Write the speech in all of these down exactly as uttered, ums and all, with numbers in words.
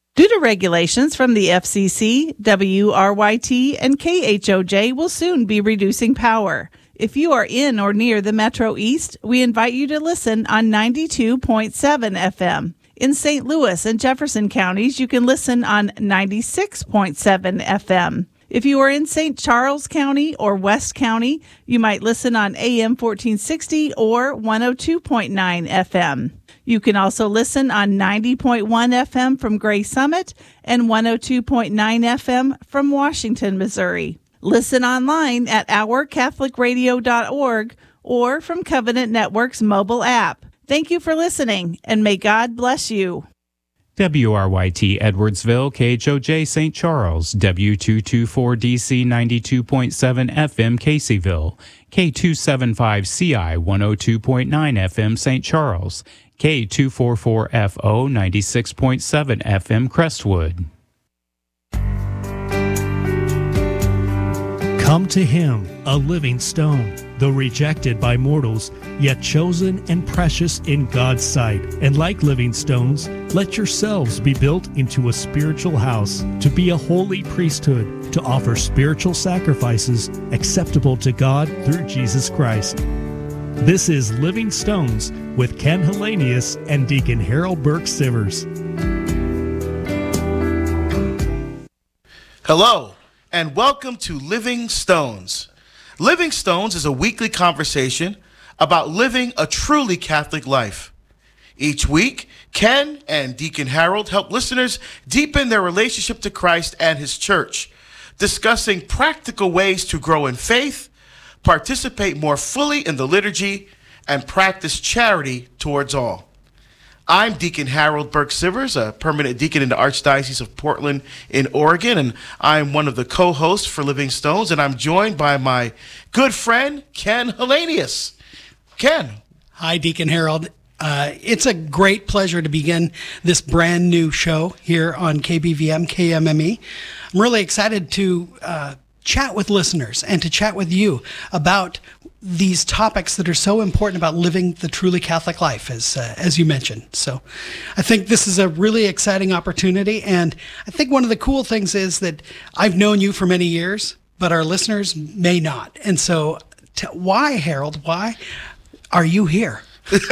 Due to regulations from the F C C, W R Y T and K H O J will soon be reducing power. If you are in or near the Metro East, we invite you to listen on ninety-two point seven F M. In Saint Louis and Jefferson counties, you can listen on ninety-six point seven F M. If you are in Saint Charles County or West County, you might listen on A M fourteen sixty or one oh two point nine F M. You can also listen on ninety point one F M from Gray Summit and one oh two point nine F M from Washington, Missouri. Listen online at our catholic radio dot org or from Covenant Network's mobile app. Thank you for listening, and may God bless you. W R Y T Edwardsville, K H O J Saint Charles, W two twenty-four D C ninety-two point seven F M Caseyville, K two seventy-five C I one oh two point nine F M Saint Charles, K two forty-four F O ninety-six point seven F M Crestwood. Come to him, a living stone, though rejected by mortals, yet chosen and precious in God's sight. And like living stones, let yourselves be built into a spiritual house, to be a holy priesthood, to offer spiritual sacrifices acceptable to God through Jesus Christ. This is Living Stones with Ken Hellenius and Deacon Harold Burke Sivers. Hello, and welcome to Living Stones. Living Stones is a weekly conversation about living a truly Catholic life. Each week, Ken and Deacon Harold help listeners deepen their relationship to Christ and his church, discussing practical ways to grow in faith, participate more fully in the liturgy, and practice charity towards all. I'm Deacon Harold Burke Sivers, a permanent deacon in the Archdiocese of Portland in Oregon, and I'm one of the co-hosts for Living Stones, and I'm joined by my good friend, Ken Hellenius. Ken. Hi, Deacon Harold. Uh, it's a great pleasure to begin this brand new show here on K B V M, K M M E. I'm really excited to uh, chat with listeners and to chat with you about these topics that are so important about living the truly Catholic life, as uh, as you mentioned. So I think this is a really exciting opportunity, and I think one of the cool things is that I've known you for many years, but our listeners may not. And so t- why, Harold, why are you here?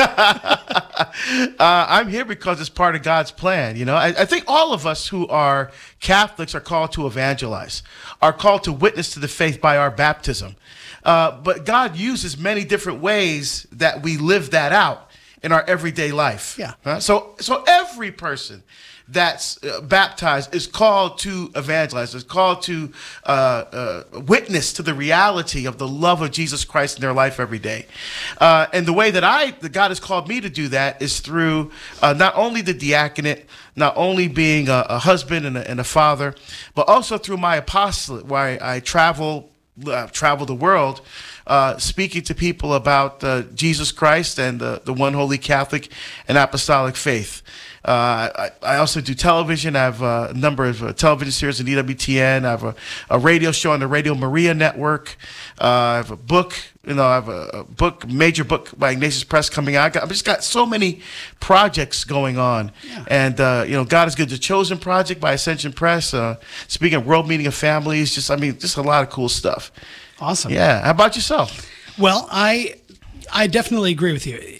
uh, I'm here because it's part of God's plan. You know, I, I think all of us who are Catholics are called to evangelize, are called to witness to the faith by our baptism. Uh, but God uses many different ways that we live that out in our everyday life. Yeah. Uh, so, so every person that's uh, baptized is called to evangelize, is called to uh, uh, witness to the reality of the love of Jesus Christ in their life every day. Uh, and the way that I, that God has called me to do that is through uh, not only the diaconate, not only being a, a husband and a, and a father, but also through my apostolate, where I, I travel, uh, travel the world, Uh, speaking to people about uh, Jesus Christ and the, the one holy Catholic and apostolic faith. Uh, I, I also do television. I have a number of uh, television series on E W T N. I have a, a radio show on the Radio Maria Network. Uh, I have a book, you know, I have a, a book, major book by Ignatius Press coming out. I got, I've just got so many projects going on. Yeah. And, uh, you know, God is Good. The Chosen Project by Ascension Press. Uh, speaking of World Meeting of Families, just, I mean, just a lot of cool stuff. Awesome. Yeah. How about yourself? Well, I I definitely agree with you.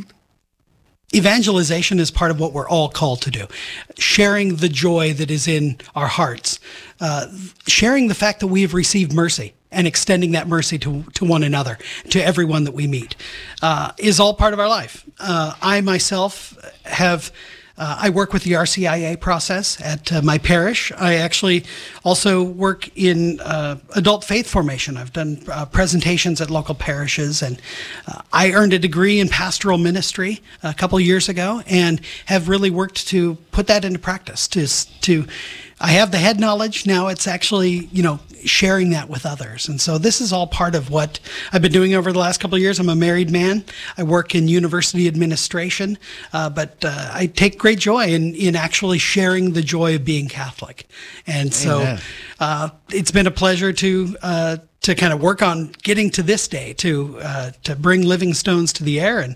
Evangelization is part of what we're all called to do. Sharing the joy that is in our hearts. Uh, sharing the fact that we have received mercy and extending that mercy to, to one another, to everyone that we meet, uh, is all part of our life. Uh, I myself have... Uh, I work with the R C I A process at uh, my parish. I actually also work in uh, adult faith formation. I've done uh, presentations at local parishes, and uh, I earned a degree in pastoral ministry a couple years ago and have really worked to put that into practice. To, to, I have the head knowledge. Now it's actually, you know, sharing that with others. And so this is all part of what I've been doing over the last couple of years. I'm a married man. I work in university administration, uh, but uh, I take great joy in, in actually sharing the joy of being Catholic. And so uh, it's been a pleasure to uh, to kind of work on getting to this day, to uh, to bring Living Stones to the air. And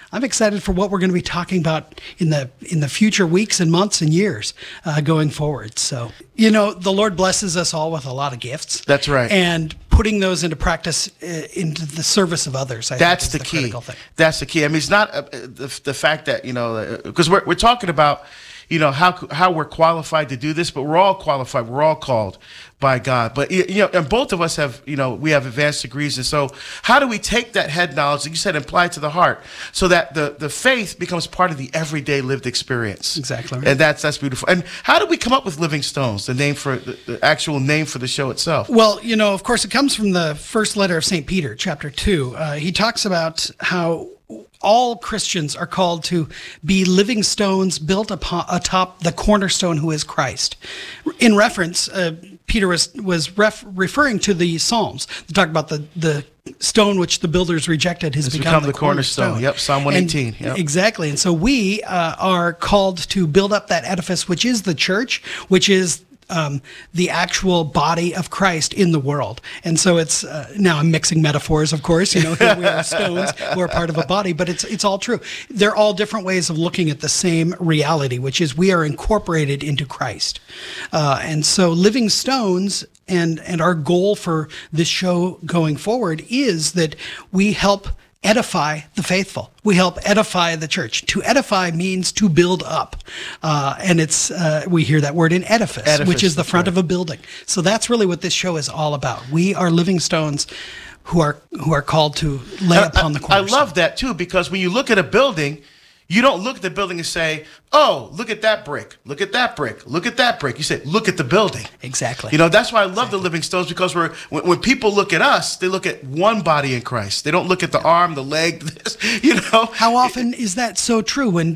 I'm excited for what we're going to be talking about in the in the future weeks and months and years uh, going forward. So, you know, the Lord blesses us all with a lot of gifts. That's right. And putting those into practice uh, into the service of others, I That's think the, is key. critical thing. That's the key. I mean, it's not uh, the, the fact that, you know, because uh, we're, we're talking about, you know, how how we're qualified to do this, but we're all qualified. We're all called by God. But, you know, and both of us have, you know, we have advanced degrees. And so how do we take that head knowledge, like you said, and apply it to the heart so that the, the faith becomes part of the everyday lived experience? Exactly right. And that's that's beautiful. And how did we come up with Living Stones, the name for the, the actual name for the show itself? Well, you know, of course, it comes from the first letter of Saint Peter, chapter two. Uh, he talks about how all Christians are called to be living stones built upon atop the cornerstone who is Christ. In reference, uh, Peter was was ref, referring to the Psalms. They talk about the the stone which the builders rejected has It's become, become the, the cornerstone. cornerstone. Yep, Psalm one eighteen. And, Yep. Exactly. And so we uh, are called to build up that edifice, which is the church, which is Um, the actual body of Christ in the world. And so it's, uh, now I'm mixing metaphors, of course, you know, here we are stones who are part of a body, but it's it's all true. They're all different ways of looking at the same reality, which is we are incorporated into Christ. Uh, and so living stones, and, and our goal for this show going forward is that we help edify the faithful. We help edify the church. To edify means to build up. Uh, and it's, uh, we hear that word in edifice, Edifice, which is the that's front right. of a building. So that's really what this show is all about. We are living stones who are, who are called to lay I- upon the I, I cornerstone. love that too, because when you look at a building, you don't look at the building and say, oh, look at that brick, look at that brick, look at that brick. You say, look at the building. Exactly. You know, that's why I love the Living Stones, because we're when, when people look at us, they look at one body in Christ. They don't look at the arm, the leg, this, you know. How often is that so true when